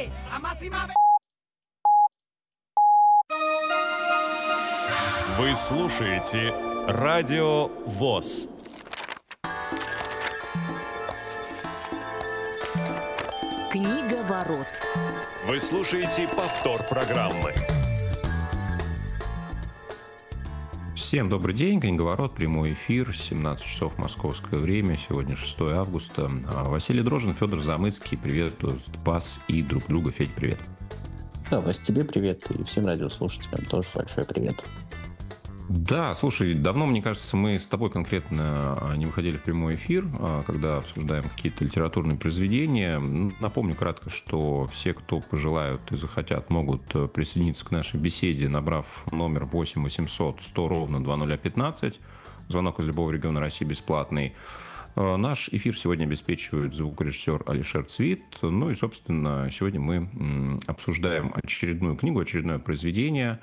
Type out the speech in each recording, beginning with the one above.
Вы слушаете Радио ВОС. Книга ворот. Вы слушаете повтор программы. Всем добрый день, Книговорот, прямой эфир, 17 часов московское время, сегодня 6 августа. Василий Дрожжин, Федор Замыцкий, приветствую вас и друг друга. Федь, привет. Да, Вась, тебе привет, и всем радиослушателям тоже большой привет. Да, слушай, давно, мне кажется, мы с тобой конкретно не выходили в прямой эфир, когда обсуждаем какие-то литературные произведения. Напомню кратко, что все, кто пожелают и захотят, могут присоединиться к нашей беседе, набрав номер 8 800 100 ровно 2015. Звонок из любого региона России бесплатный. Наш эфир сегодня обеспечивает звукорежиссер Алишер Цвит. Ну и, собственно, сегодня мы обсуждаем очередную книгу, очередное произведение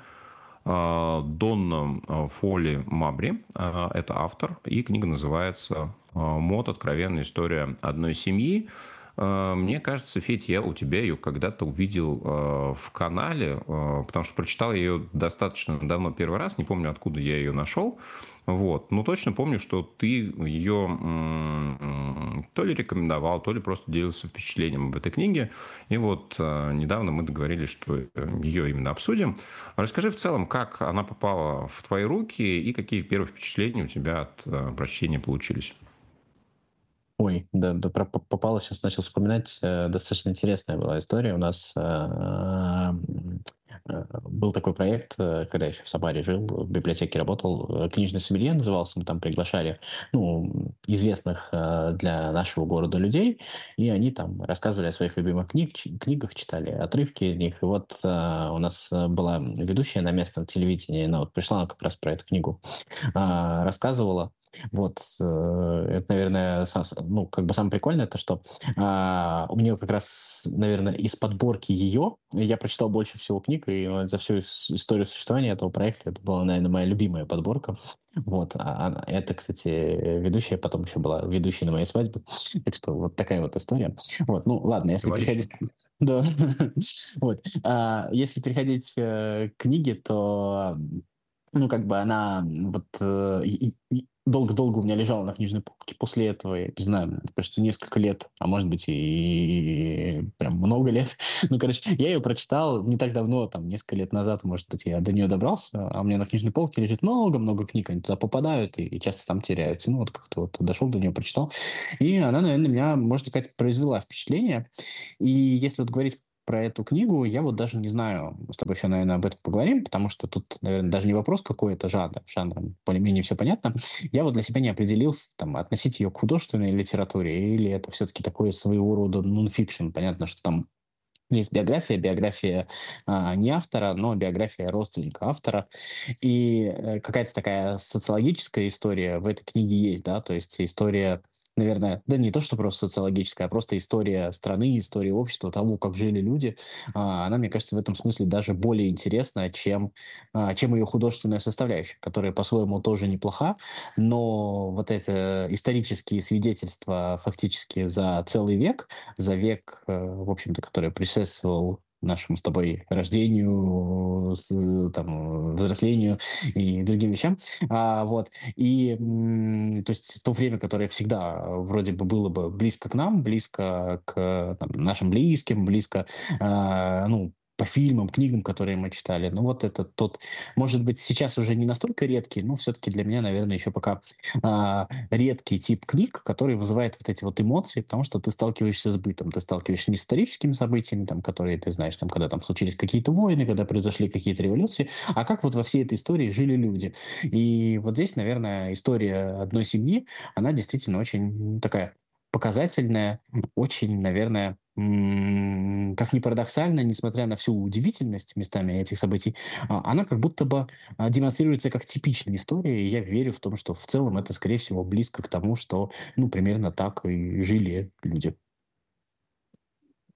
Донна Фоли Мабри. Это автор, и книга называется «Мод. Откровенная история одной семьи». Мне кажется, Федь, я у тебя ее когда-то увидел в канале, потому что прочитал ее достаточно давно первый раз, не помню, откуда я ее нашел. Вот. Но точно помню, что ты ее то ли рекомендовал, то ли просто делился впечатлением об этой книге. И вот недавно мы договорились, что ее именно обсудим. Расскажи в целом, как она попала в твои руки и какие первые впечатления у тебя от прочтения получились. Ой, да, попало, сейчас начал вспоминать, достаточно интересная была история. У нас был такой проект, когда я еще в Самаре жил, в библиотеке работал, книжный сомелье назывался, мы там приглашали, известных для нашего города людей, и они там рассказывали о своих любимых книгах, читали отрывки из них. И вот у нас была ведущая на местном телевидении, она вот пришла, она как раз про эту книгу рассказывала. Вот, это, наверное, самое прикольное, то, что у нее как раз, наверное, из подборки ее я прочитал больше всего книг, и за всю историю существования этого проекта это была, наверное, моя любимая подборка. Вот, это, кстати, ведущая, потом еще была ведущей на моей свадьбе, так что вот такая вот история. Вот, ладно, если переходить... Да, вот, если переходить к книге, то она долго-долго у меня лежала на книжной полке. После этого, я не знаю, кажется, несколько лет, а может быть и прям много лет. Я ее прочитал не так давно, там, несколько лет назад, может быть, я до нее добрался, а у меня на книжной полке лежит много-много книг, они туда попадают и часто там теряются. Как-то вот дошел до нее, прочитал. И она, наверное, на меня, можно сказать, произвела впечатление. И если вот говорить про эту книгу, я вот даже не знаю, мы с тобой еще, наверное, об этом поговорим, потому что тут, наверное, даже не вопрос, какой это жанр. Жанром более-менее все понятно. Я вот для себя не определился, относить ее к художественной литературе, или это все-таки такое своего рода нонфикшн. Понятно, что там есть биография не автора, но биография родственника автора. И какая-то такая социологическая история в этой книге есть, да, то есть история, наверное, да не то, что просто социологическая, а просто история страны, история общества, того, как жили люди. Она, мне кажется, в этом смысле даже более интересна, чем ее художественная составляющая, которая по-своему тоже неплоха, но вот это исторические свидетельства фактически за целый век, за век, в общем-то, который предшествовал нашему с тобой рождению, взрослению и другим вещам. То есть то время, которое всегда вроде бы было бы близко к нам, близко к нашим близким, близко, по фильмам, книгам, которые мы читали. Вот это тот, может быть, сейчас уже не настолько редкий, но все-таки для меня, наверное, еще пока редкий тип книг, который вызывает вот эти вот эмоции, потому что ты сталкиваешься с бытом, ты сталкиваешься не с историческими событиями, которые ты знаешь, когда там случились какие-то войны, когда произошли какие-то революции, а как вот во всей этой истории жили люди. И вот здесь, наверное, история одной семьи, она действительно очень такая показательная, очень, наверное, как ни парадоксально, несмотря на всю удивительность местами этих событий, она как будто бы демонстрируется как типичная история, и я верю в том, что в целом это, скорее всего, близко к тому, что, примерно так и жили люди.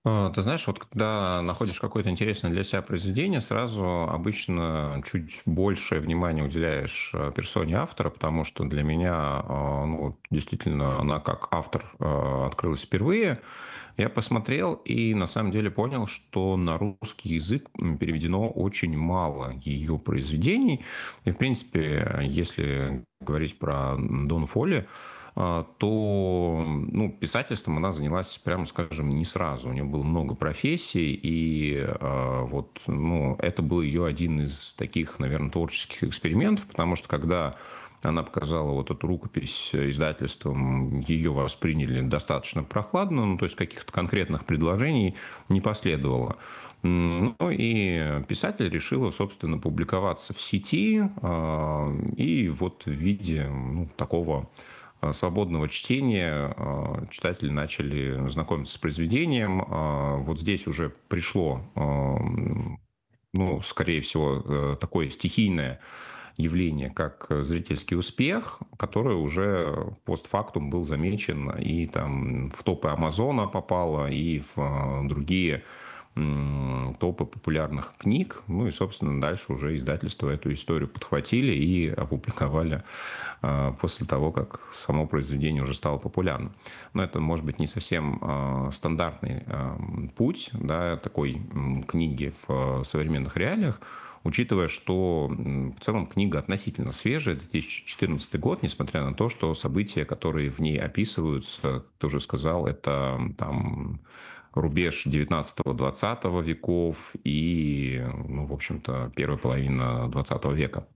Ты знаешь, вот когда находишь какое-то интересное для себя произведение, сразу обычно чуть большее внимание уделяешь персоне автора, потому что для меня, ну, вот действительно, она как автор открылась впервые. Я посмотрел и на самом деле понял, что на русский язык переведено очень мало ее произведений. И, в принципе, если говорить про Дон Фолли, то ну, писательством она занялась, прямо скажем, не сразу. У нее было много профессий, и вот, ну, это был ее один из таких, наверное, творческих экспериментов, потому что когда она показала вот эту рукопись издательством, ее восприняли достаточно прохладно, ну, то есть каких-то конкретных предложений не последовало. Ну и писатель решила, собственно, публиковаться в сети, и вот в виде ну, такого свободного чтения читатели начали знакомиться с произведением. Вот здесь уже пришло, ну, скорее всего, такое стихийное явление, как зрительский успех, который уже постфактум был замечен и там в топы Амазона попало, и в другие топы популярных книг. Ну и, собственно, дальше уже издательства эту историю подхватили и опубликовали после того, как само произведение уже стало популярным. Но это, может быть, не совсем стандартный путь, да, такой книги в современных реалиях, учитывая, что в целом книга относительно свежая, 2014 год, несмотря на то, что события, которые в ней описываются, как ты уже сказал, это там рубеж 19-20 веков и, ну, в общем-то, первая половина 20 века.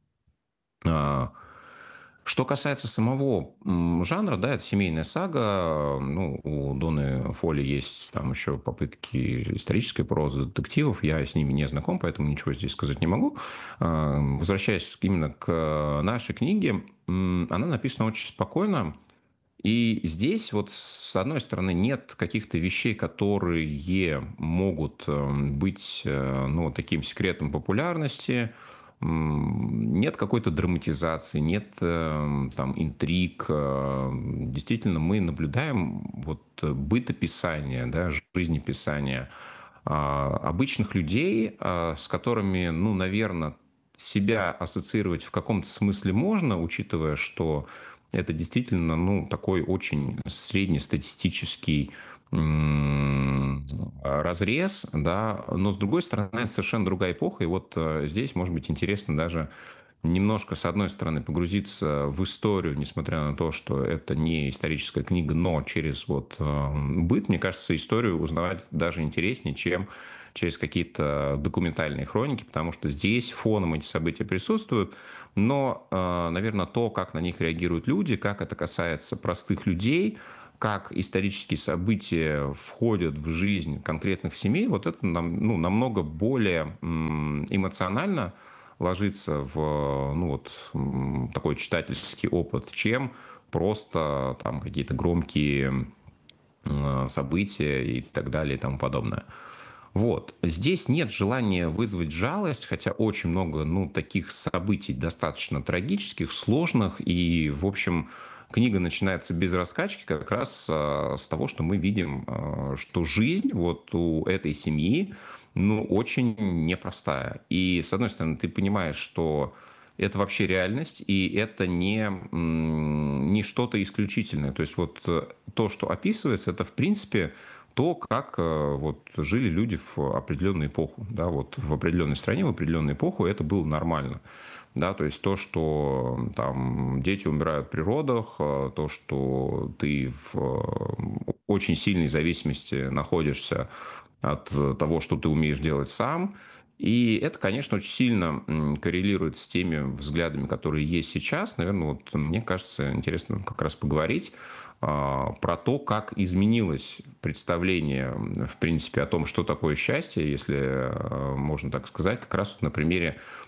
Что касается самого жанра, да, это семейная сага. Ну, у Доны Фолли есть там еще попытки исторической прозы, детективов. Я с ними не знаком, поэтому ничего здесь сказать не могу. Возвращаясь именно к нашей книге, она написана очень спокойно. И здесь вот с одной стороны нет каких-то вещей, которые могут быть ну, таким секретом популярности, нет какой-то драматизации, нет там интриг. Действительно, мы наблюдаем вот бытописание, да, жизнеписание обычных людей, с которыми, ну, наверное, себя ассоциировать в каком-то смысле можно, учитывая, что это действительно, ну, такой очень среднестатистический разрез, да, но с другой стороны, это совершенно другая эпоха, и вот здесь, может быть, интересно даже немножко, с одной стороны, погрузиться в историю, несмотря на то, что это не историческая книга, но через вот быт, мне кажется, историю узнавать даже интереснее, чем через какие-то документальные хроники, потому что здесь фоном эти события присутствуют, но, наверное, то, как на них реагируют люди, как это касается простых людей, как исторические события входят в жизнь конкретных семей, вот это ну, намного более эмоционально ложится в ну, вот, такой читательский опыт, чем просто там какие-то громкие события и так далее и тому подобное. Вот. Здесь нет желания вызвать жалость, хотя очень много ну, таких событий достаточно трагических, сложных. И, в общем, книга начинается без раскачки как раз с того, что мы видим, что жизнь вот у этой семьи ну, очень непростая. И, с одной стороны, ты понимаешь, что это вообще реальность, и это не что-то исключительное. То есть вот то, что описывается, это, в принципе, то, как вот жили люди в определенную эпоху. Да, вот в определенной стране, в определенную эпоху это было нормально. Да, то есть то, что там дети умирают при родах, то, что ты в очень сильной зависимости находишься от того, что ты умеешь делать сам. И это, конечно, очень сильно коррелирует с теми взглядами, которые есть сейчас. Наверное, вот мне кажется, интересно как раз поговорить про то, как изменилось представление, в принципе, о том, что такое счастье, если можно так сказать, как раз вот на примере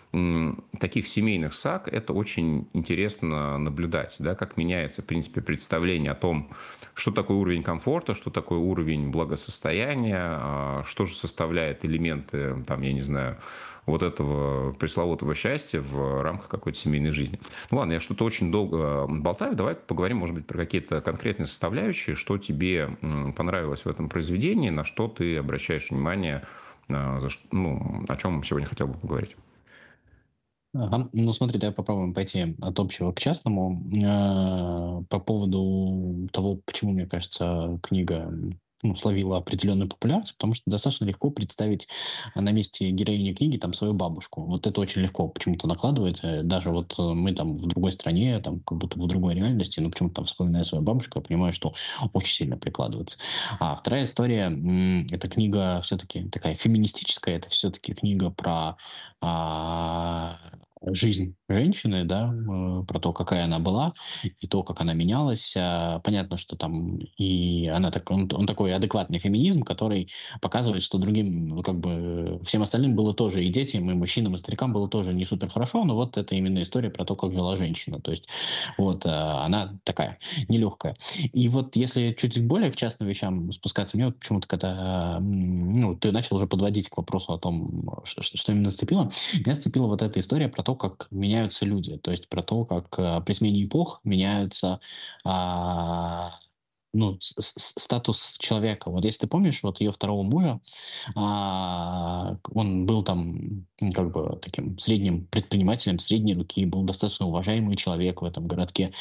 таких семейных саг это очень интересно наблюдать, да, как меняется, в принципе, представление о том, что такое уровень комфорта, что такое уровень благосостояния, что же составляет элементы, там, я не знаю, вот этого пресловутого счастья в рамках какой-то семейной жизни. Ну ладно, я что-то очень долго болтаю. Давай поговорим, может быть, про какие-то конкретные составляющие, что тебе понравилось в этом произведении, на что ты обращаешь внимание, ну, о чем сегодня хотел бы поговорить. Ага. Ну, смотри, давай попробуем пойти от общего к частному. По поводу того, почему, мне кажется, книга ну, словила определенную популярность, потому что достаточно легко представить на месте героини книги там свою бабушку. Вот это очень легко почему-то накладывается. Даже вот мы там в другой стране, там как будто в другой реальности, но почему-то там вспоминая свою бабушку, я понимаю, что очень сильно прикладывается. А вторая история, это книга все-таки такая феминистическая, это все-таки книга про а, жизнь женщины, да, про то, какая она была, и то, как она менялась. Понятно, что там и она так, он такой адекватный феминизм, который показывает, что другим, ну, как бы, всем остальным было тоже, и детям, и мужчинам, и старикам было тоже не супер хорошо, но вот это именно история про то, как жила женщина. То есть вот она такая нелегкая. И вот если чуть более к частным вещам спускаться, мне вот почему-то когда ну, ты начал уже подводить к вопросу о том, что именно зацепило, меня зацепила вот эта история про то, как меняются люди, то есть про то, как при смене эпох меняются а, ну, статус человека. Вот если ты помнишь, вот ее второго мужа, он был там как бы таким средним предпринимателем, средней руки, был достаточно уважаемый человек в этом городке,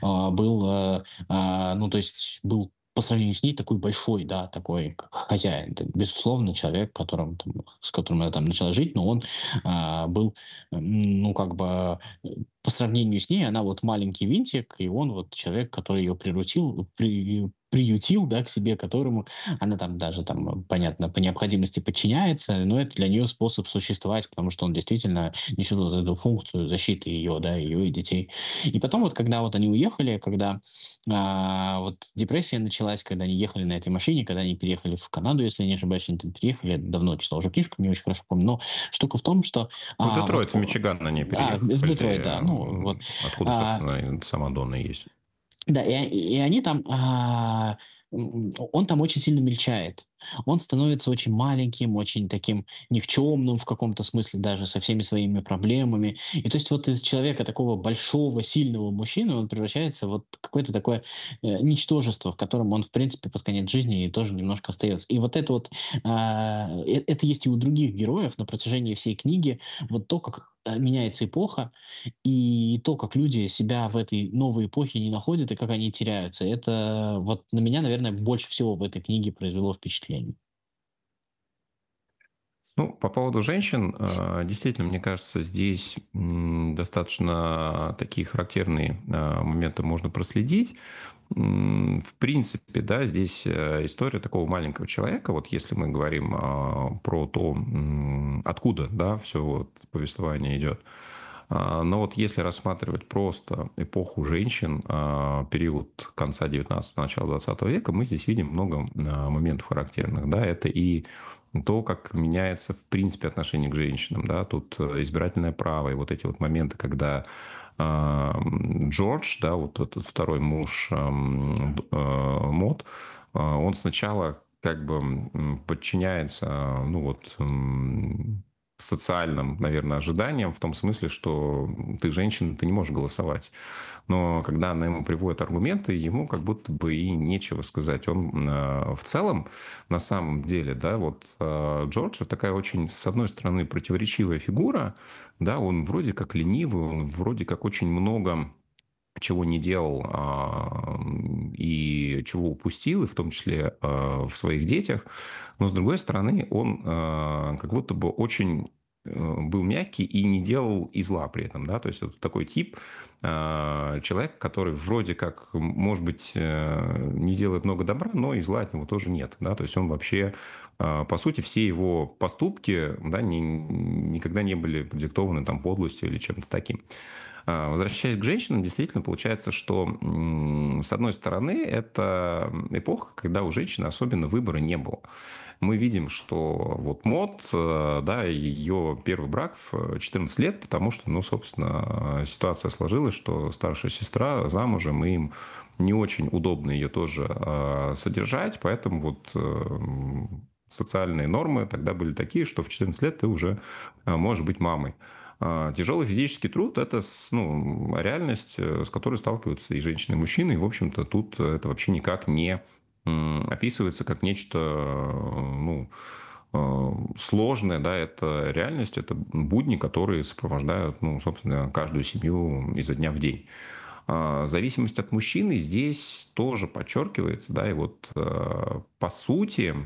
ну, то есть был по сравнению с ней такой большой, да, такой как хозяин. Это, безусловно, человек, с которым она там начала жить, но он был, ну, как бы по сравнению с ней, она вот маленький винтик, и он вот человек, который ее приютил, да, к себе, которому она там даже там, понятно, по необходимости подчиняется, но это для нее способ существовать, потому что он действительно несет вот эту функцию защиты ее, да, ее и детей. И потом вот, когда вот они уехали, когда вот депрессия началась, когда они ехали на этой машине, когда они переехали в Канаду, если я не ошибаюсь, они там переехали, я давно читал уже книжку, не очень хорошо помню, но штука в том, что В вот, Детройт, в Мичиган они в Детройт, переехали, да, ну вот. откуда, А, собственно, и сама Донна есть. да, и они там, он там очень сильно мельчает. Он становится очень маленьким, очень таким никчемным в каком-то смысле даже, со всеми своими проблемами. И то есть вот из человека такого большого, сильного мужчины он превращается в вот какое-то такое ничтожество, в котором он, в принципе, под конец жизни и тоже немножко остается. И вот это вот, это есть и у других героев на протяжении всей книги, вот то, как меняется эпоха, и то, как люди себя в этой новой эпохе не находят и как они теряются, это вот на меня, наверное, больше всего в этой книге произвело впечатление. Ну, по поводу женщин, действительно, мне кажется, здесь достаточно такие характерные моменты можно проследить. В принципе, да, здесь история такого маленького человека. Вот если мы говорим про то, откуда, да, все вот повествование идет. Но вот если рассматривать просто эпоху женщин, период конца 19-го, начала 20 века, мы здесь видим много моментов характерных. Да? Это и то, как меняется, в принципе, отношение к женщинам. Да? Тут избирательное право и вот эти вот моменты, когда Джордж, да, вот этот второй муж Мод, он сначала как бы подчиняется, ну вот, социальным, наверное, ожиданиям, в том смысле, что ты женщина, ты не можешь голосовать. Но когда она ему приводит аргументы, ему как будто бы и нечего сказать. Он в целом, на самом деле, да, вот Джордж такая очень, с одной стороны, противоречивая фигура, да, он вроде как ленивый, он вроде как очень много чего не делал и чего упустил, и в том числе в своих детях. Но, с другой стороны, он как будто бы очень был мягкий и не делал и зла при этом. Да? То есть, вот такой тип человека, который вроде как, может быть, не делает много добра, но и зла от него тоже нет. Да? То есть, он вообще, по сути, все его поступки, да, никогда не были продиктованы там подлостью или чем-то таким. Возвращаясь к женщинам, действительно получается, что, с одной стороны, это эпоха, когда у женщины особенно выбора не было. мы видим, что вот Мод, да, ее первый брак в 14 лет, потому что, ну, собственно, ситуация сложилась, что старшая сестра замужем, и им не очень удобно ее тоже содержать, поэтому вот социальные нормы тогда были такие, что в 14 лет ты уже можешь быть мамой. Тяжелый физический труд – это ну, реальность, с которой сталкиваются и женщины, и мужчины. И, в общем-то, тут это вообще никак не описывается как нечто ну, сложное. Да, это реальность, это будни, которые сопровождают, ну, собственно, каждую семью изо дня в день. Зависимость от мужчины здесь тоже подчеркивается. Да, и вот, по сути,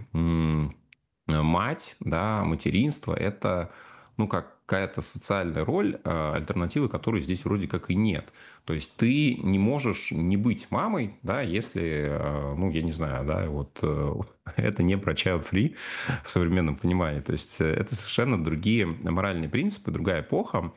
мать, да, материнство – это ну, какая-то социальная роль, альтернативы которой здесь вроде как и нет. То есть ты не можешь не быть мамой, да, если, ну, я не знаю, да, вот это не про child-free в современном понимании. То есть это совершенно другие моральные принципы, другая эпоха.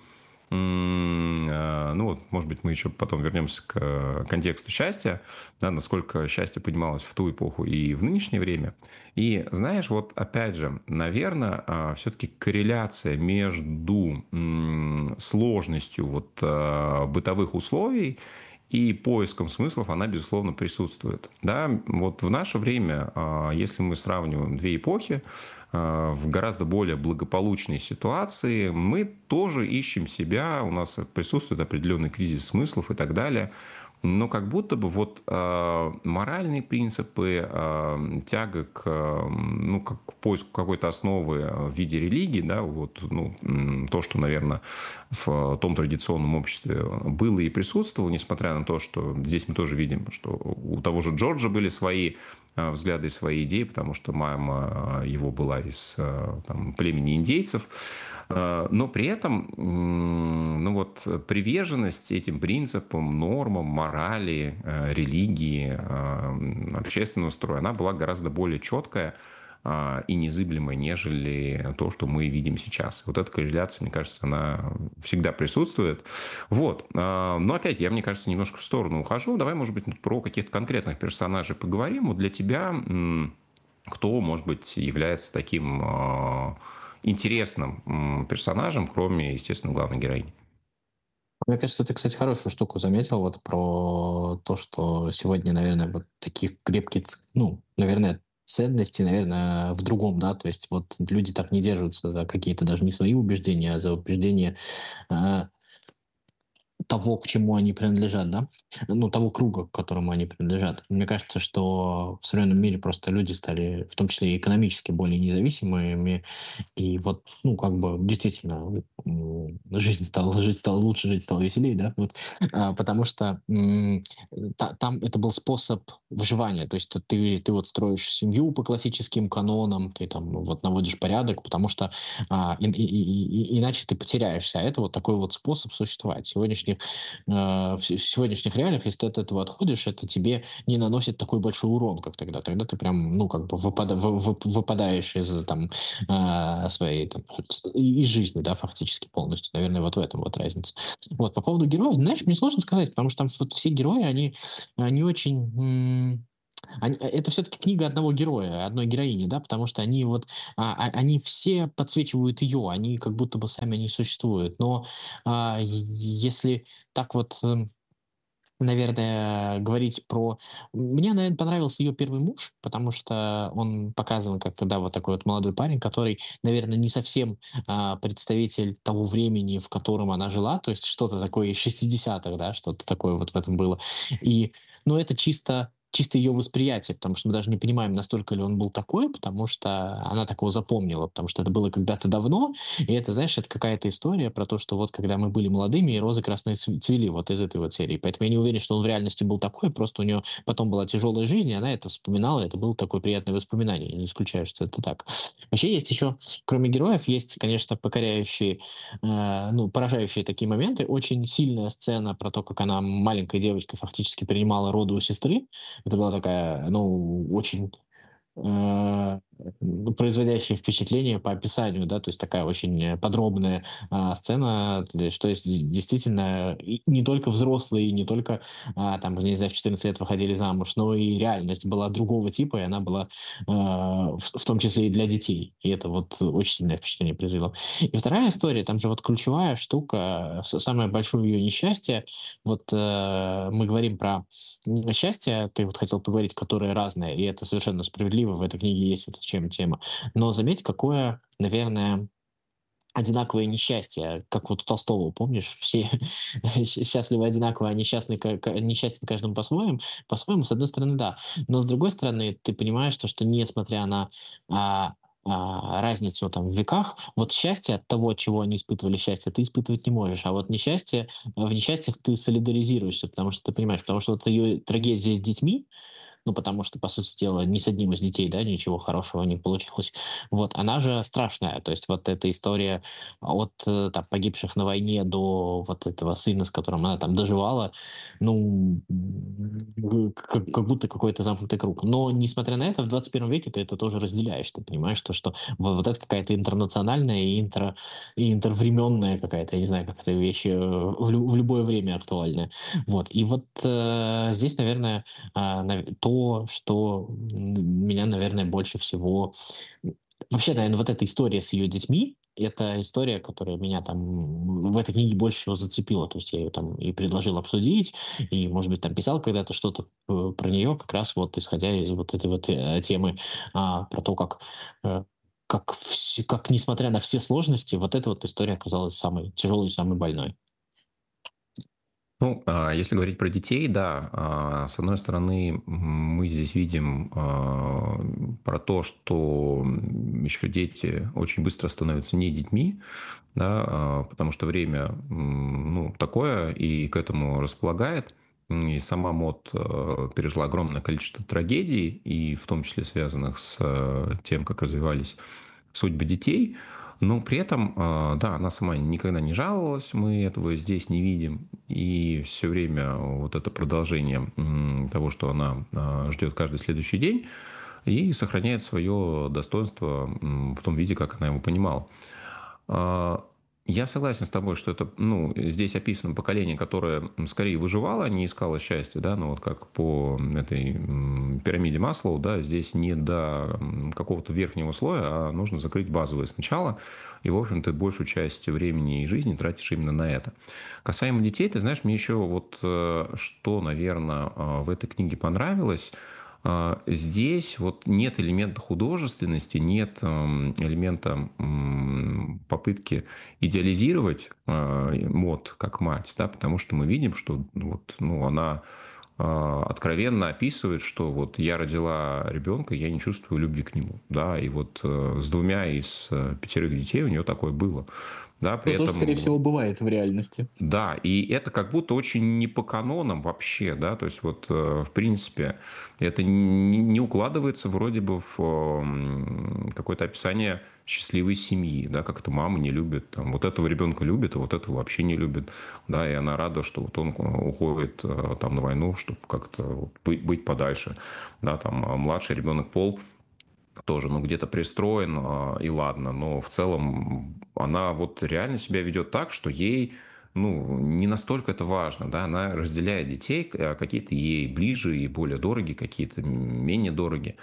Ну вот, может быть, мы еще потом вернемся к контексту счастья, да, насколько счастье поднималось в ту эпоху и в нынешнее время. И знаешь, вот опять же, наверное, все-таки корреляция между сложностью вот бытовых условий и поиском смыслов, она, безусловно, присутствует. Да, вот в наше время, если мы сравниваем две эпохи, в гораздо более благополучной ситуации, мы тоже ищем себя, у нас присутствует определенный кризис смыслов и так далее. Но как будто бы вот моральные принципы, тяга к, ну, к поиску какой-то основы в виде религии, да, вот, ну, то, что, наверное, в том традиционном обществе было и присутствовало, несмотря на то, что здесь мы тоже видим, что у того же Джорджа были свои взгляды и свои идеи, потому что мама его была из там, племени индейцев. Но при этом ну вот, приверженность этим принципам, нормам, морали, религии, общественного строя, она была гораздо более четкая и незыблемая, нежели то, что мы видим сейчас. Вот эта корреляция, мне кажется, она всегда присутствует. Вот. Но опять, я, мне кажется, немножко в сторону ухожу. Давай, может быть, про каких-то конкретных персонажей поговорим. Вот для тебя кто, может быть, является таким интересным персонажем, кроме, естественно, главной героини? Мне кажется, ты, кстати, хорошую штуку заметил вот про то, что сегодня, наверное, вот таких крепких, ну, наверное, ценностей, наверное, в другом, да, то есть вот люди так не держатся за какие-то даже не свои убеждения, а за убеждения а, того, к чему они принадлежат, да, ну, того круга, к которому они принадлежат. Мне кажется, что в современном мире просто люди стали, в том числе и экономически, более независимыми, и вот, ну, как бы, действительно, жить стало лучше, жить стало веселее, да, вот, потому что там это был способ выживания, то есть ты вот строишь семью по классическим канонам, ты там вот наводишь порядок, потому что иначе ты потеряешься, а это вот такой вот способ существовать. В сегодняшних реалиях, если ты от этого отходишь, это тебе не наносит такой большой урон, как тогда. Тогда ты прям, ну, как бы выпадаешь из там своей там, из жизни, да, фактически полностью. Наверное, вот в этом вот разница. Вот, по поводу героев, знаешь, мне сложно сказать, потому что там вот все герои, они очень... это все-таки книга одного героя, одной героини, да, потому что они вот, они все подсвечивают ее, они как будто бы сами не существуют. Но если так вот наверное, говорить про... Мне, наверное, понравился ее первый муж, потому что он показан как, да, вот такой вот молодой парень, который, наверное, не совсем представитель того времени, в котором она жила, то есть что-то такое из 60-х, да, что-то такое вот в этом было. И, ну, это чисто ее восприятие, потому что мы даже не понимаем, настолько ли он был такой, потому что она так его запомнила, потому что это было когда-то давно, и это, знаешь, это какая-то история про то, что вот когда мы были молодыми, и розы красные цвели, вот из этой вот серии. Поэтому я не уверен, что он в реальности был такой, просто у нее потом была тяжелая жизнь, и она это вспоминала, и это было такое приятное воспоминание. Я не исключаю, что это так. Вообще есть еще, кроме героев, есть, конечно, покоряющие, ну, поражающие такие моменты. Очень сильная сцена про то, как она маленькой девочкой фактически принимала роды у сестры. Это была такая, ну, очень производящее впечатление по описанию, да, то есть такая очень подробная сцена, что есть действительно не только взрослые, не только там, не знаю, в 14 лет выходили замуж, но и реальность была другого типа, и она была в том числе и для детей. И это вот очень сильное впечатление произвело. И вторая история, там же вот ключевая штука, самое большое ее несчастье, вот мы говорим про счастье, ты вот хотел поговорить, которое разное, и это совершенно справедливо, в этой книге есть эта чем тема. Но заметь, какое, наверное, одинаковое несчастье, как вот у Толстого, помнишь, все счастливы одинаково, а несчастны, несчастен каждому по-своему, с одной стороны, да. Но с другой стороны, ты понимаешь, что несмотря на а, разницу там в веках, вот счастье от того, от чего они испытывали счастье, ты испытывать не можешь. А вот несчастье, в несчастьях ты солидаризируешься, потому что ты понимаешь, потому что вот ее трагедия с детьми, ну, потому что, по сути дела, ни с одним из детей, да, ничего хорошего не получилось. Вот, она же страшная. То есть вот эта история от там, погибших на войне до вот этого сына, с которым она там доживала, ну, как будто какой-то замкнутый круг. Но, несмотря на это, в 21 веке ты это тоже разделяешь. Ты понимаешь, что вот это какая-то интернациональная и интервременная какая-то, я не знаю, как это вещь, в любое время актуальная. Вот. И вот здесь, наверное, то, что меня, наверное, больше всего... Вообще, наверное, вот эта история с ее детьми, это история, которая меня там в этой книге больше всего зацепила. То есть я ее там и предложил обсудить, и, может быть, там писал когда-то что-то про нее, как раз вот исходя из вот этой вот темы про то, э, как, несмотря на все сложности, вот эта вот история оказалась самой тяжелой и самой больной. Ну, если говорить про детей, да, с одной стороны, мы здесь видим про то, что еще дети очень быстро становятся не детьми, да, потому что время, ну, такое и к этому располагает. И сама МОД пережила огромное количество трагедий, и в том числе связанных с тем, как развивались судьбы детей. Но при этом, да, она сама никогда не жаловалась, мы этого здесь не видим. И все время вот это продолжение того, что она ждет каждый следующий день и сохраняет свое достоинство в том виде, как она его понимала. Я согласен с тобой, что это, ну, здесь описано поколение, которое скорее выживало, а не искало счастья, да, ну вот как по этой пирамиде Маслоу, да, здесь не до какого-то верхнего слоя, а нужно закрыть базовое сначала, и, в общем, ты большую часть времени и жизни тратишь именно на это. Касаемо детей, ты знаешь, мне еще вот что, наверное, в этой книге понравилось. Здесь вот нет элемента художественности, нет элемента попытки идеализировать МОД как мать, да, потому что мы видим, что вот, ну, она откровенно описывает, что вот я родила ребенка, я не чувствую любви к нему, да, и вот с 2 из 5 детей у нее такое было. Да, при Что тоже, скорее этом всего, бывает в реальности. да, и это как будто очень не по канонам вообще, да, то есть вот в принципе это не укладывается вроде бы в какое-то описание счастливой семьи, да, как-то мама не любит, там, вот этого ребенка любит, а вот этого вообще не любит, да, и она рада, что вот он уходит там на войну, чтобы как-то вот быть подальше, да, там младший ребенок Пол тоже, ну, где-то пристроен, и ладно, но в целом она вот реально себя ведет так, что ей, ну, не настолько это важно, да, она разделяет детей, какие-то ей ближе и более дороги, какие-то менее дороги,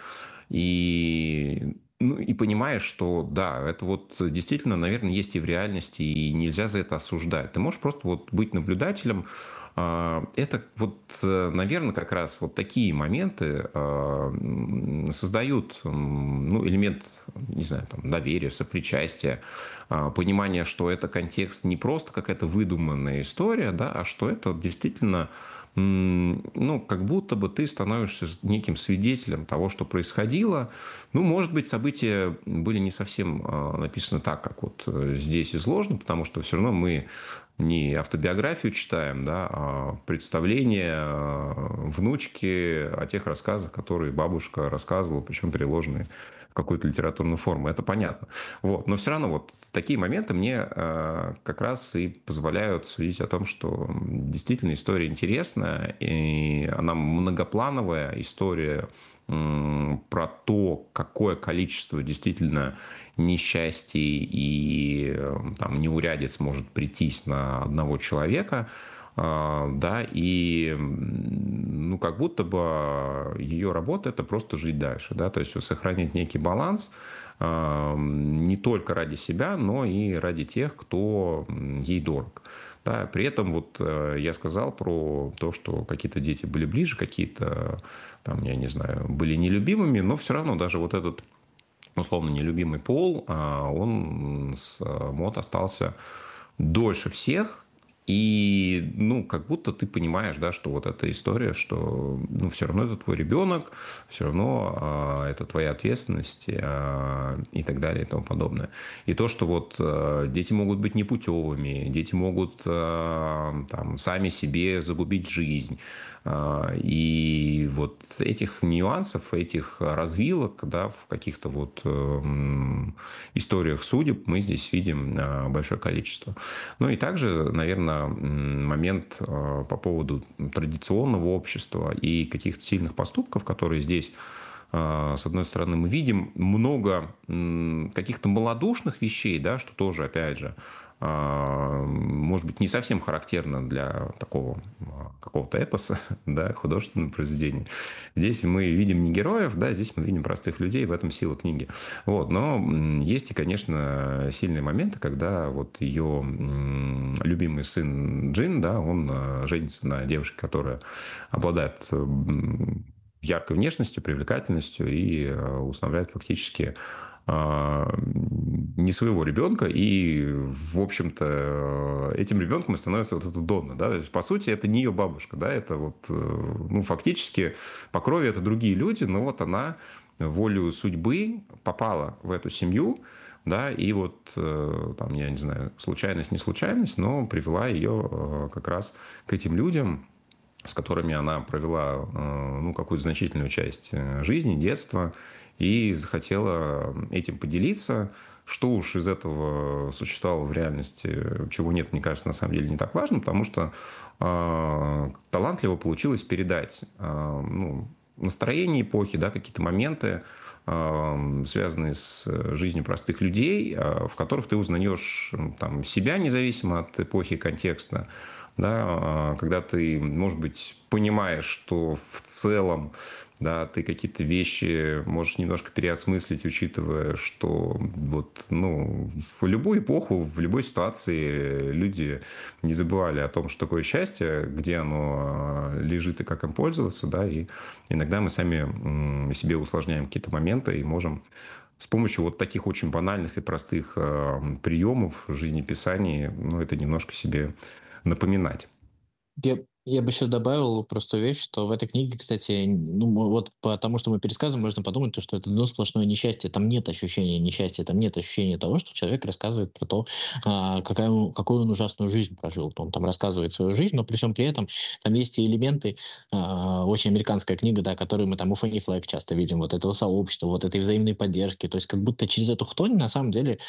и, ну, и понимаешь, что да, это вот действительно, наверное, есть и в реальности, и нельзя за это осуждать. Ты можешь просто вот быть наблюдателем. Это вот, наверное, как раз вот такие моменты создают, ну, элемент, не знаю, там, доверия, сопричастия, понимания, что это контекст не просто какая-то выдуманная история, да, а что это действительно, ну, как будто бы ты становишься неким свидетелем того, что происходило. Ну, может быть, события были не совсем написаны так, как вот здесь изложено, потому что все равно мы не автобиографию читаем, да, а представление внучки о тех рассказах, которые бабушка рассказывала, причем переложенные в какую-то литературную форму. Это понятно. Вот. Но все равно вот такие моменты мне как раз и позволяют судить о том, что действительно история интересная, и она многоплановая история про то, какое количество действительно несчастий и там, неурядиц может прийтись на одного человека, да, и ну, как будто бы ее работа – это просто жить дальше, да, то есть сохранить некий баланс не только ради себя, но и ради тех, кто ей дорог. Да, при этом вот я сказал про то, что какие-то дети были ближе, какие-то, там, я не знаю, были нелюбимыми, но все равно даже вот этот условно нелюбимый пол, он с Мот остался дольше всех. И, ну, как будто ты понимаешь, да, что вот эта история, что, ну, все равно это твой ребенок, все равно это твоя ответственность и так далее и тому подобное. И то, что вот дети могут быть непутевыми, дети могут там сами себе загубить жизнь. И вот этих нюансов, этих развилок, да, в каких-то вот историях судеб мы здесь видим большое количество. Ну и также, наверное, момент по поводу традиционного общества и каких-то сильных поступков, которые здесь, с одной стороны, мы видим много каких-то малодушных вещей, да, что тоже, опять же, может быть, не совсем характерно для такого какого-то эпоса, да, художественного произведения. Здесь мы видим не героев, да, здесь мы видим простых людей, в этом сила книги. Вот, но есть и, конечно, сильные моменты, когда вот ее любимый сын Джин, да, он женится на девушке, которая обладает яркой внешностью, привлекательностью и усыновляет фактически не своего ребенка, и, в общем-то, этим ребенком и становится вот эта Донна, да, то есть, по сути, это не ее бабушка, да, это вот, ну, фактически по крови это другие люди, но вот она волею судьбы попала в эту семью, да, и вот, там, я не знаю, случайность, не случайность, но привела ее как раз к этим людям, с которыми она провела, ну, какую-то значительную часть жизни, детства, и захотела этим поделиться. Что уж из этого существовало в реальности, чего нет, мне кажется, на самом деле не так важно, потому что талантливо получилось передать ну, настроение эпохи, да, какие-то моменты, связанные с жизнью простых людей, в которых ты узнаешь там, себя независимо от эпохи и контекста, да, когда ты, может быть, понимаешь, что в целом, да, ты какие-то вещи можешь немножко переосмыслить, учитывая, что вот, ну, в любую эпоху, в любой ситуации люди не забывали о том, что такое счастье, где оно лежит и как им пользоваться, да, и иногда мы сами себе усложняем какие-то моменты и можем с помощью вот таких очень банальных и простых приемов жизнеписания, ну, это немножко себе напоминать. Я бы еще добавил простую вещь, что в этой книге, кстати, ну, вот потому что мы пересказываем, можно подумать, что это одно сплошное несчастье. Там нет ощущения несчастья, там нет ощущения того, что человек рассказывает про то, какую он ужасную жизнь прожил. Он там рассказывает свою жизнь, но при всем при этом там есть и элементы, очень американская книга, да, которые мы там у Фанни Флэг часто видим, вот этого сообщества, вот этой взаимной поддержки. То есть как будто через эту хтонь на самом деле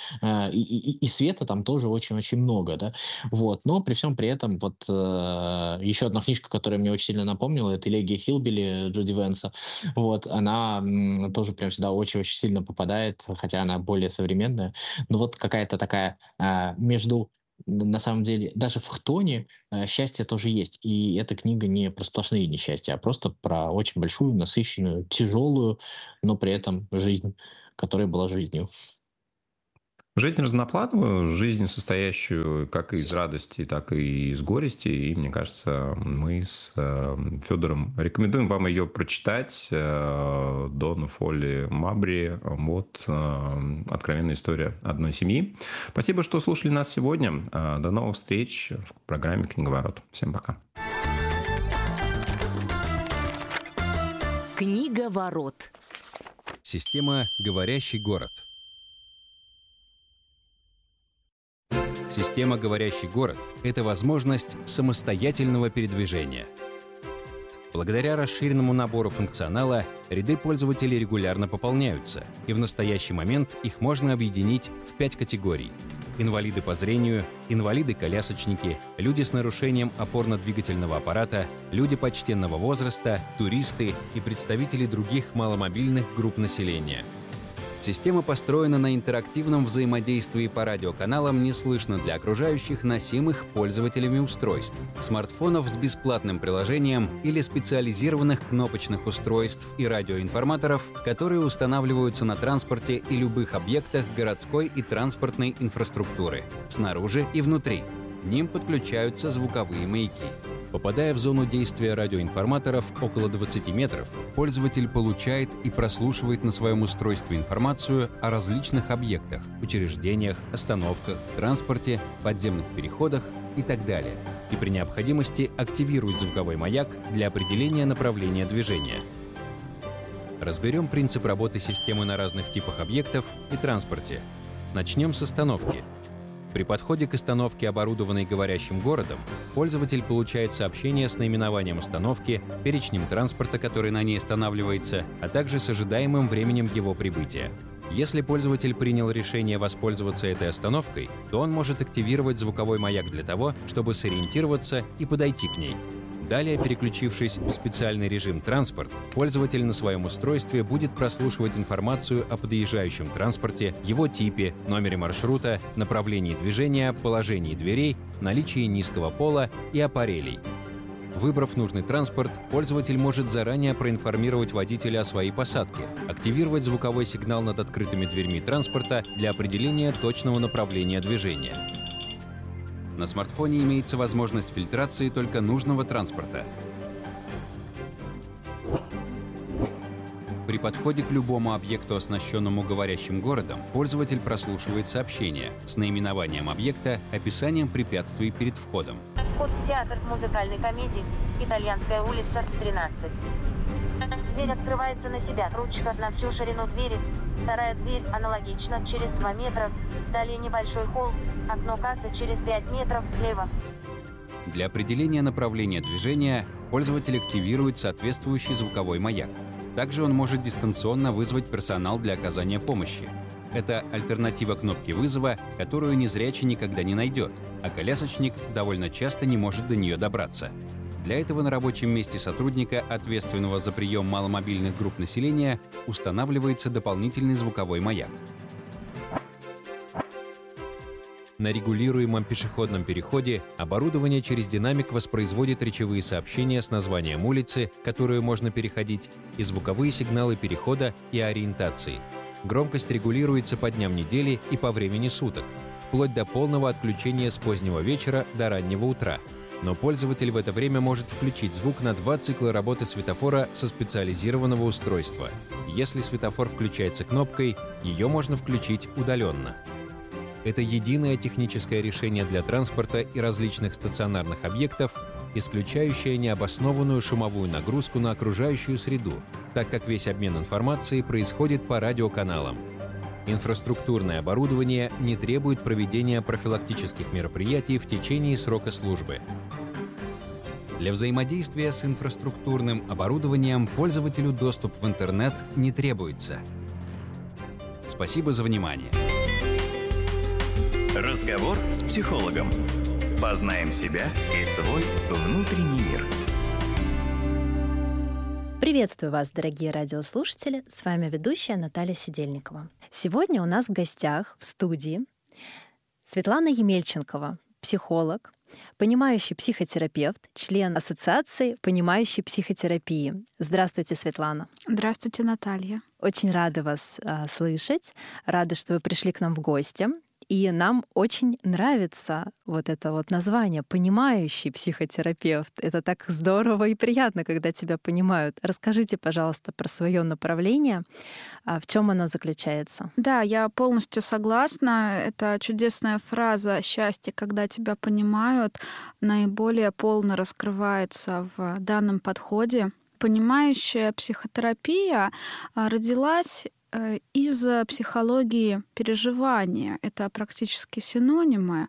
и света там тоже очень-очень много, да. Вот. Но при всем при этом вот еще одна книжка, которая мне очень сильно напомнила, это «Элегия Хиллбилли» Джуди Венса. Вот, она тоже прям сюда очень-очень сильно попадает, хотя она более современная. Но вот какая-то такая между на самом деле, даже в хтоне счастье тоже есть. И эта книга не про сплошные несчастья, а просто про очень большую, насыщенную, тяжелую, но при этом жизнь, которая была жизнью. Жизнь разноплановую, жизнь, состоящую как из радости, так и из горести. И, мне кажется, мы с Федором рекомендуем вам ее прочитать. Донна Фолли Мабри, вот «Откровенная история одной семьи». Спасибо, что слушали нас сегодня. До новых встреч в программе «Книговорот». Всем пока. Книговорот. Система «Говорящий город». Система «Говорящий город» — это возможность самостоятельного передвижения. Благодаря расширенному набору функционала ряды пользователей регулярно пополняются, и в настоящий момент их можно объединить в 5 категорий. инвалиды по зрению, инвалиды-колясочники, люди с нарушением опорно-двигательного аппарата, люди почтенного возраста, туристы и представители других маломобильных групп населения. Система построена на интерактивном взаимодействии по радиоканалам неслышно для окружающих, носимых пользователями устройств, смартфонов с бесплатным приложением или специализированных кнопочных устройств и радиоинформаторов, которые устанавливаются на транспорте и любых объектах городской и транспортной инфраструктуры, снаружи и внутри. К ним подключаются звуковые маяки. Попадая в зону действия радиоинформаторов около 20 метров, пользователь получает и прослушивает на своем устройстве информацию о различных объектах, учреждениях, остановках, транспорте, подземных переходах и так далее. И при необходимости активирует звуковой маяк для определения направления движения. Разберем принцип работы системы на разных типах объектов и транспорте. Начнем с остановки. При подходе к остановке, оборудованной говорящим городом, пользователь получает сообщение с наименованием остановки, перечнем транспорта, который на ней останавливается, а также с ожидаемым временем его прибытия. Если пользователь принял решение воспользоваться этой остановкой, то он может активировать звуковой маяк для того, чтобы сориентироваться и подойти к ней. Далее, переключившись в специальный режим «Транспорт», пользователь на своем устройстве будет прослушивать информацию о подъезжающем транспорте, его типе, номере маршрута, направлении движения, положении дверей, наличии низкого пола и аппарелей. Выбрав нужный транспорт, пользователь может заранее проинформировать водителя о своей посадке, активировать звуковой сигнал над открытыми дверьми транспорта для определения точного направления движения. На смартфоне имеется возможность фильтрации только нужного транспорта. При подходе к любому объекту, оснащенному говорящим городом, пользователь прослушивает сообщение с наименованием объекта, описанием препятствий перед входом. Вход в театр музыкальной комедии «Итальянская улица, 13». Дверь открывается на себя, ручка на всю ширину двери. Вторая дверь аналогично, через 2 метра. Далее небольшой холл, окно кассы через 5 метров слева. Для определения направления движения пользователь активирует соответствующий звуковой маяк. Также он может дистанционно вызвать персонал для оказания помощи. Это альтернатива кнопки вызова, которую незрячий никогда не найдет, а колясочник довольно часто не может до нее добраться. Для этого на рабочем месте сотрудника, ответственного за прием маломобильных групп населения, устанавливается дополнительный звуковой маяк. На регулируемом пешеходном переходе оборудование через динамик воспроизводит речевые сообщения с названием улицы, которую можно переходить, и звуковые сигналы перехода и ориентации. Громкость регулируется по дням недели и по времени суток, вплоть до полного отключения с позднего вечера до раннего утра. Но пользователь в это время может включить звук на 2 цикла работы светофора со специализированного устройства. Если светофор включается кнопкой, ее можно включить удаленно. Это единое техническое решение для транспорта и различных стационарных объектов, исключающее необоснованную шумовую нагрузку на окружающую среду, так как весь обмен информацией происходит по радиоканалам. Инфраструктурное оборудование не требует проведения профилактических мероприятий в течение срока службы. Для взаимодействия с инфраструктурным оборудованием пользователю доступ в интернет не требуется. Спасибо за внимание. Разговор с психологом. Познаем себя и свой внутренний мир. Приветствую вас, дорогие радиослушатели! С вами ведущая Наталья Сидельникова. Сегодня у нас в гостях в студии Светлана Емельченкова, психолог, понимающий психотерапевт, член Ассоциации понимающей психотерапии. Здравствуйте, Светлана. Здравствуйте, Наталья. Очень рада вас слышать, рада, что вы пришли к нам в гости. И нам очень нравится вот это вот название «понимающий психотерапевт». Это так здорово и приятно, когда тебя понимают. Расскажите, пожалуйста, про свое направление, в чем оно заключается. Да, я полностью согласна. Это чудесная фраза «счастье, когда тебя понимают», наиболее полно раскрывается в данном подходе. Понимающая психотерапия родилась из психологии переживания. Это практически синонимы.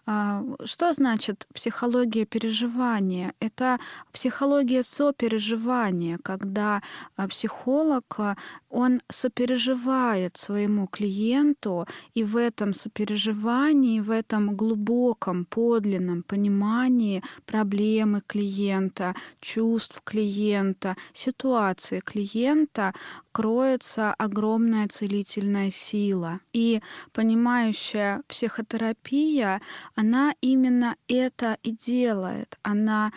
Что значит психология переживания? Это психология сопереживания, когда психолог, он сопереживает своему клиенту, и в этом сопереживании, в этом глубоком, подлинном понимании проблемы клиента, чувств клиента, ситуации клиента кроется огромная целительная сила. И понимающая психотерапия, она именно это и делает. Она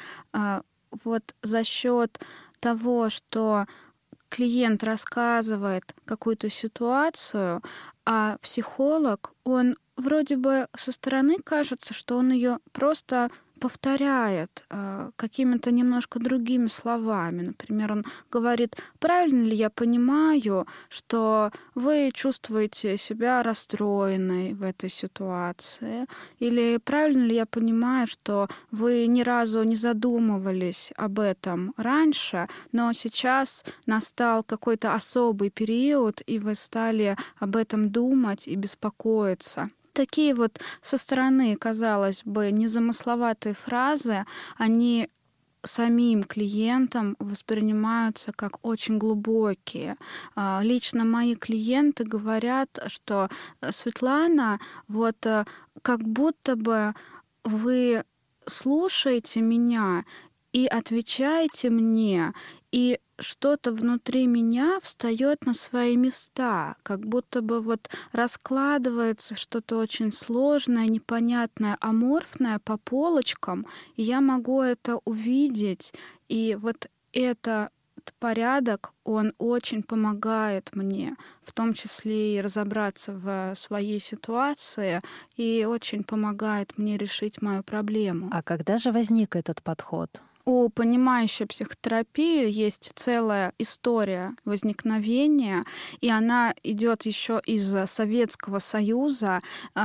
вот за счет того, что клиент рассказывает какую-то ситуацию, а психолог, он вроде бы со стороны кажется, что он ее просто повторяет какими-то немножко другими словами. Например, он говорит: правильно ли я понимаю, что вы чувствуете себя расстроенной в этой ситуации? Или правильно ли я понимаю, что вы ни разу не задумывались об этом раньше, но сейчас настал какой-то особый период, и вы стали об этом думать и беспокоиться? Такие вот со стороны, казалось бы, незамысловатые фразы, они самим клиентам воспринимаются как очень глубокие. Лично мои клиенты говорят, что: Светлана, вот как будто бы вы слушаете меня и отвечаете мне, и что-то внутри меня встает на свои места, как будто бы вот раскладывается что-то очень сложное, непонятное, аморфное по полочкам, и я могу это увидеть. И вот этот порядок, он очень помогает мне, в том числе и разобраться в своей ситуации, и очень помогает мне решить мою проблему. А когда же возник этот подход? У понимающей психотерапии есть целая история возникновения, и она идет еще из Советского Союза.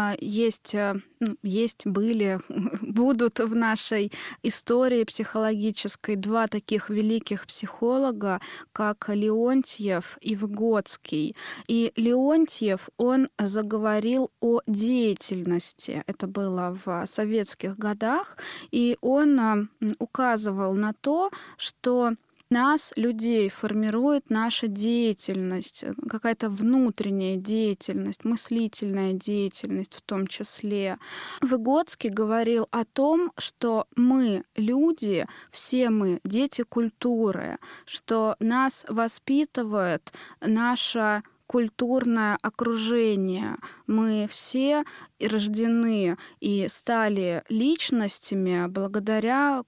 Были, будут в нашей истории психологической два таких великих психолога, как Леонтьев и Выгодский. И Леонтьев, он заговорил о деятельности. Это было в советских годах, и он указывал на то, что нас, людей, формирует наша деятельность, какая-то внутренняя деятельность, мыслительная деятельность в том числе. Выгодский говорил о том, что мы, люди, все мы дети культуры, что нас воспитывает наша культурное окружение. Мы все рождены и стали личностями благодаря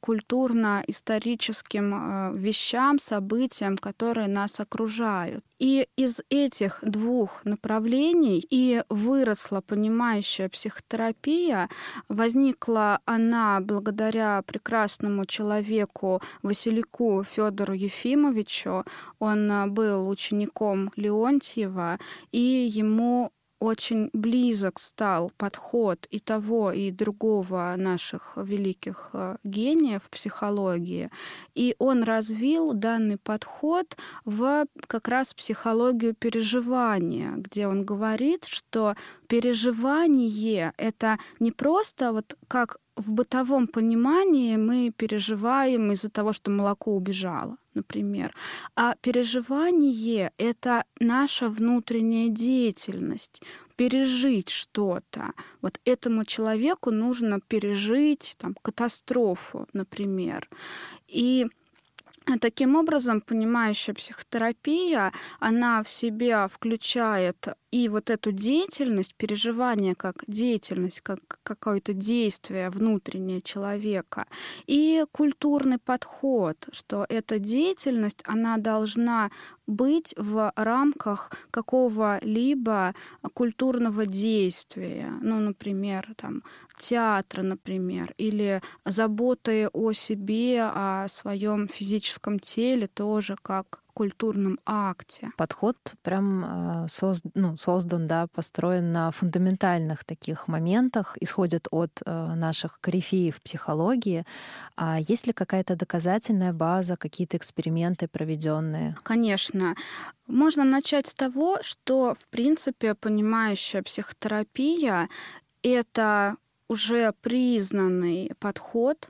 культурно-историческим вещам, событиям, которые нас окружают. И из этих двух направлений и выросла понимающая психотерапия. Возникла она благодаря прекрасному человеку Василику Федору Ефимовичу. Он был учеником Леонтьева, и ему очень близок стал подход и того, и другого наших великих гениев психологии. И он развил данный подход в как раз психологию переживания, где он говорит, что переживание — это не просто вот как в бытовом понимании мы переживаем из-за того, что молоко убежало, например. А переживание — это наша внутренняя деятельность, пережить что-то. Вот этому человеку нужно пережить катастрофу, например. И таким образом, понимающая психотерапия, она в себя включает и вот эту деятельность, переживание как деятельность, как какое-то действие внутреннее человека, и культурный подход, что эта деятельность, она должна быть в рамках какого-либо культурного действия, например, театра, например, или заботы о себе, о своем физическом теле тоже как культурном акте. Подход прям создан, да, построен на фундаментальных таких моментах, исходит от наших корифеев психологии. А есть ли какая-то доказательная база, какие-то эксперименты проведенные? Конечно. Можно начать с того, что, в принципе, понимающая психотерапия — это уже признанный подход,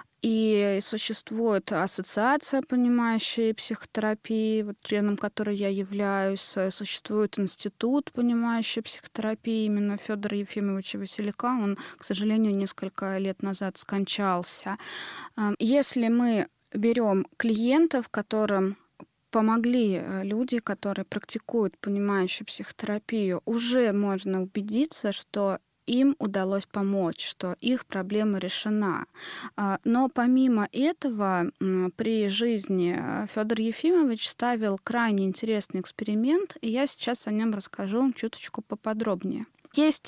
и существует ассоциация понимающей психотерапии, вот, членом которой я являюсь. Существует институт понимающей психотерапии именно Федора Ефимовича Василяка. Он, к сожалению, несколько лет назад скончался. Если мы берем клиентов, которым помогли люди, которые практикуют понимающую психотерапию, уже можно убедиться, что им удалось помочь, что их проблема решена. Но помимо этого, при жизни Федор Ефимович ставил крайне интересный эксперимент, и я сейчас о нем расскажу чуточку поподробнее. Есть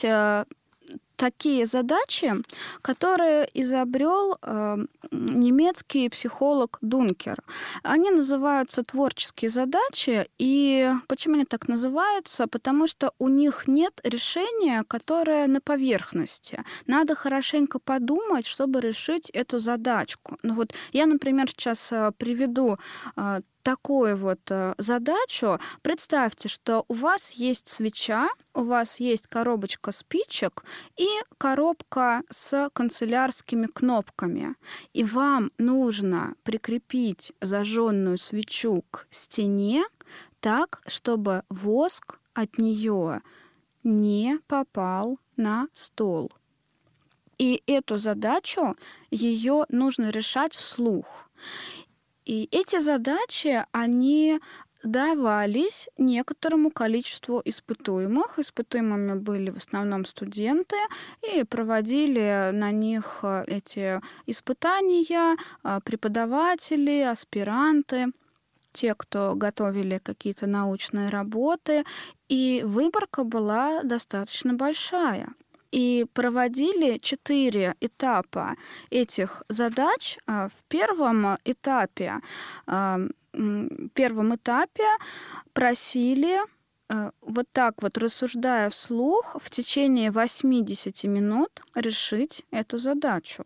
такие задачи, которые изобрел немецкий психолог Дункер. Они называются творческие задачи. И почему они так называются? Потому что у них нет решения, которое на поверхности. Надо хорошенько подумать, чтобы решить эту задачку. Ну вот я, например, сейчас приведу такую вот задачу. Представьте, что у вас есть свеча, у вас есть коробочка спичек и коробка с канцелярскими кнопками. И вам нужно прикрепить зажженную свечу к стене так, чтобы воск от нее не попал на стол. И эту задачу ее нужно решать вслух. И эти задачи, они давались некоторому количеству испытуемых. Испытуемыми были в основном студенты, и проводили на них эти испытания преподаватели, аспиранты, те, кто готовили какие-то научные работы. И выборка была достаточно большая. И проводили 4 этапа этих задач. В первом этапе просили вот так вот, рассуждая вслух, в течение 80 минут решить эту задачу.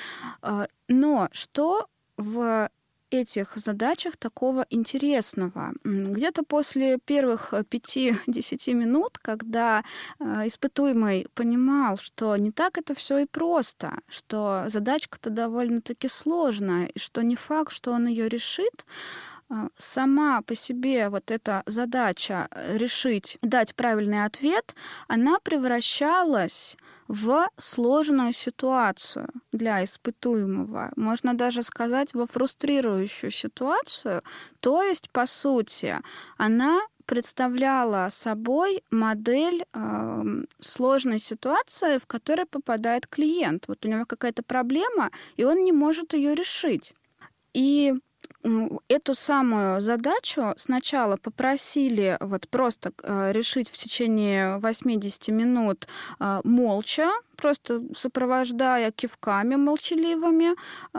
Но что в этих задачах такого интересного? Где-то после первых 5-10 минут, когда испытуемый понимал, что не так это все и просто, что задачка-то довольно-таки сложная, и что не факт, что он ее решит, сама по себе вот эта задача решить, дать правильный ответ, она превращалась в сложную ситуацию для испытуемого. Можно даже сказать, во фрустрирующую ситуацию. То есть, по сути, она представляла собой модель сложной ситуации, в которой попадает клиент. Вот у него какая-то проблема, и он не может ее решить. И эту самую задачу сначала попросили вот просто решить в течение 80 минут молча, просто сопровождая кивками молчаливыми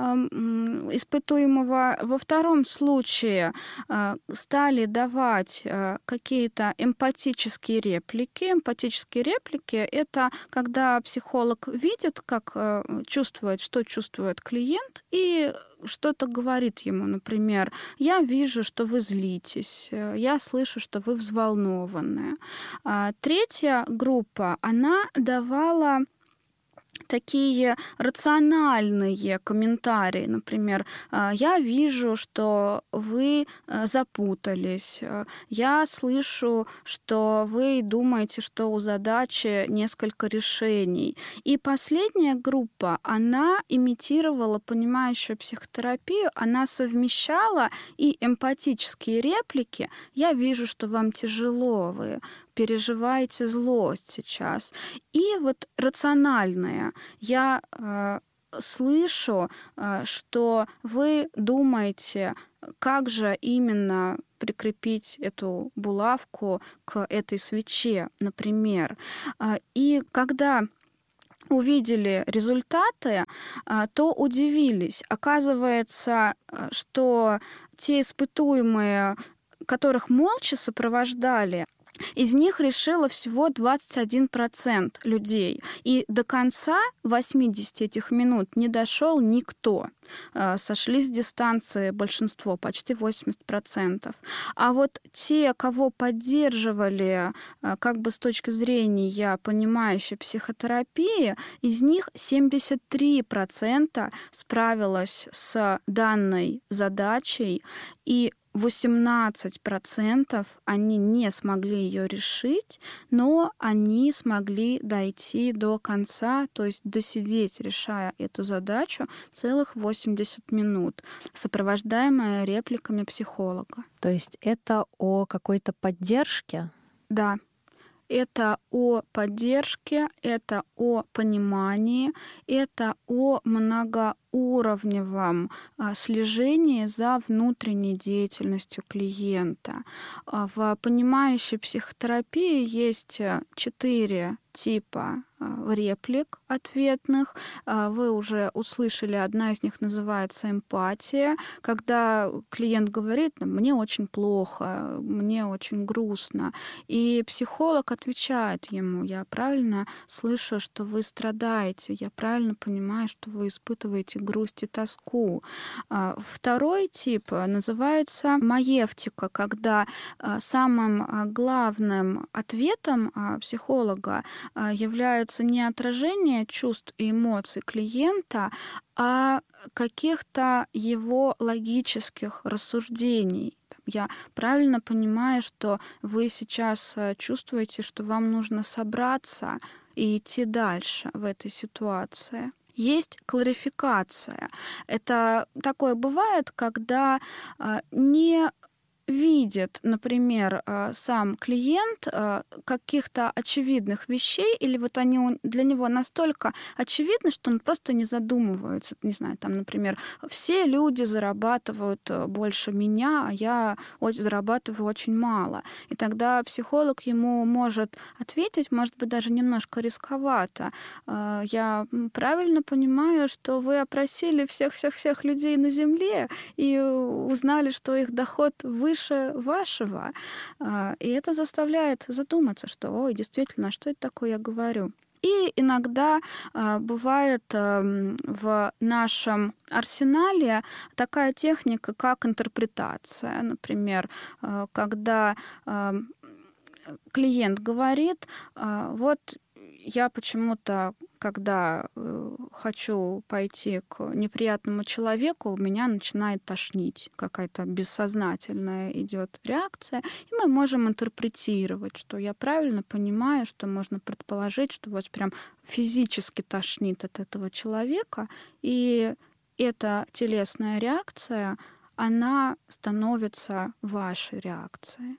испытуемого. Во втором случае стали давать какие-то эмпатические реплики. Эмпатические реплики — это когда психолог видит, как чувствует, что чувствует клиент, и что-то говорит ему, например, «Я вижу, что вы злитесь», «Я слышу, что вы взволнованы». Третья группа, она давала такие рациональные комментарии. Например, «Я вижу, что вы запутались», «Я слышу, что вы думаете, что у задачи несколько решений». И последняя группа, она имитировала понимающую психотерапию, она совмещала и эмпатические реплики. «Я вижу, что вам тяжело, вы переживаете злость сейчас». И вот рациональное. «Я слышу, что вы думаете, как же именно прикрепить эту булавку к этой свече», например. И когда увидели результаты, то удивились. Оказывается, что те испытуемые, которых молча сопровождали, из них решило всего 21% людей. И до конца 80 этих минут не дошел никто. Сошли с дистанции большинство, почти 80%. А вот те, кого поддерживали как бы с точки зрения понимающей психотерапии, из них 73% справилось с данной задачей, и 18% они не смогли ее решить, но они смогли дойти до конца, то есть досидеть, решая эту задачу, целых 80 минут, сопровождаемая репликами психолога. То есть это о какой-то поддержке? Да. Это о поддержке, это о понимании, это о многоуровневом слежении за внутренней деятельностью клиента. В понимающей психотерапии есть 4 типа реплик ответных. Вы уже услышали, одна из них называется эмпатия, когда клиент говорит: «Мне очень плохо, мне очень грустно». И психолог отвечает ему: «Я правильно слышу, что вы страдаете, я правильно понимаю, что вы испытываете грусть и тоску». Второй тип называется маевтика, когда самым главным ответом психолога являются не отражение чувств и эмоций клиента, а каких-то его логических рассуждений. Я правильно понимаю, что вы сейчас чувствуете, что вам нужно собраться и идти дальше в этой ситуации. Есть кларификация. Это такое бывает, когда не видит, например, сам клиент каких-то очевидных вещей, или вот они для него настолько очевидны, что он просто не задумывается. Не знаю, там, например, все люди зарабатывают больше меня, а я зарабатываю очень мало. И тогда психолог ему может ответить, может быть, даже немножко рисковато: «Я правильно понимаю, что вы опросили всех-всех-всех людей на Земле и узнали, что их доход выше вашего». И это заставляет задуматься, что, ой, действительно, что это такое я говорю. И иногда бывает в нашем арсенале такая техника, как интерпретация. Например, когда клиент говорит: «Вот я почему-то, когда хочу пойти к неприятному человеку, меня начинает тошнить». Какая-то бессознательная идет реакция. И мы можем интерпретировать, что я правильно понимаю, что можно предположить, что вас прям физически тошнит от этого человека. И эта телесная реакция, она становится вашей реакцией.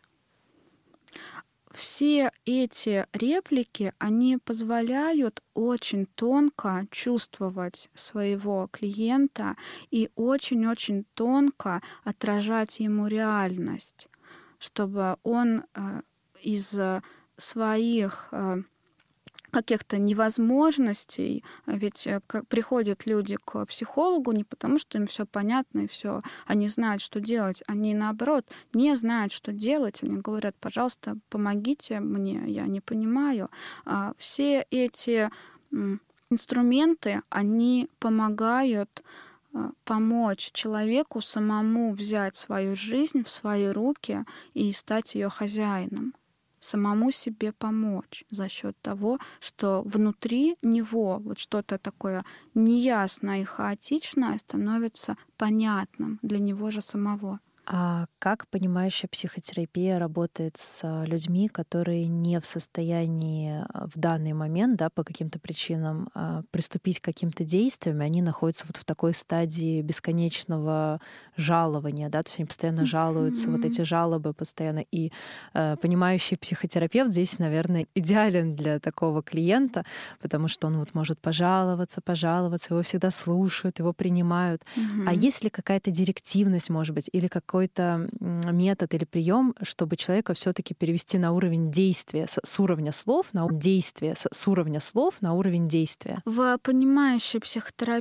Все эти реплики, они позволяют очень тонко чувствовать своего клиента и очень-очень тонко отражать ему реальность, чтобы он из своих каких-то невозможностей, ведь приходят люди к психологу не потому, что им все понятно и все, они знают, что делать, они наоборот не знают, что делать, они говорят: «Пожалуйста, помогите мне, я не понимаю». Все эти инструменты, они помогают помочь человеку самому взять свою жизнь в свои руки и стать ее хозяином, самому себе помочь за счет того, что внутри него вот что-то такое неясное и хаотичное становится понятным для него же самого. А как понимающая психотерапия работает с людьми, которые не в состоянии в данный момент, да, по каким-то причинам приступить к каким-то действиям, и они находятся вот в такой стадии бесконечного жалования, да, то есть они постоянно жалуются, вот эти жалобы постоянно. И понимающий психотерапевт здесь, наверное, идеален для такого клиента, потому что он вот может пожаловаться, его всегда слушают, его принимают. А есть ли какая-то директивность, может быть, или какой-то метод или прием, чтобы человека все-таки перевести на уровень действия с уровня слов на действие, с уровня слов на уровень действия? В понимающей психотерапии